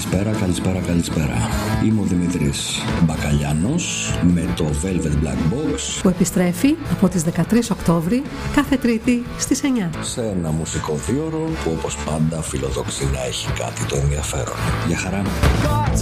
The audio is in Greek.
Καλησπέρα. Είμαι ο Δημήτρης Μπακαλιάνος με το Velvet Black Box που επιστρέφει από τις 13 Οκτώβρη κάθε Τρίτη στις 9 σε ένα μουσικό δίωρο που όπως πάντα φιλοδοξεί να έχει κάτι το ενδιαφέρον. Για χαρά.